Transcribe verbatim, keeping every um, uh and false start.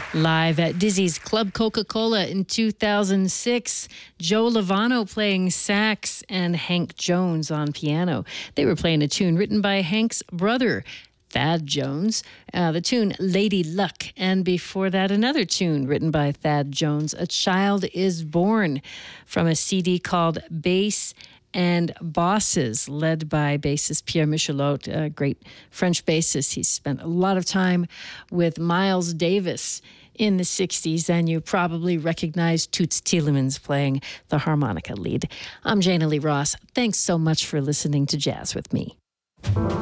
Live at Dizzy's Club Coca-Cola in two thousand six, Joe Lovano playing sax and Hank Jones on piano. They were playing a tune written by Hank's brother, Thad Jones, uh, the tune Lady Luck. And before that, another tune written by Thad Jones, A Child is Born, from a C D called Bass and Bosses, led by bassist Pierre Michelot, a great French bassist. He spent a lot of time with Miles Davis in the sixties, and you probably recognize Toots Thielemans playing the harmonica lead. I'm Jana Lee Ross. Thanks so much for listening to Jazz with Me.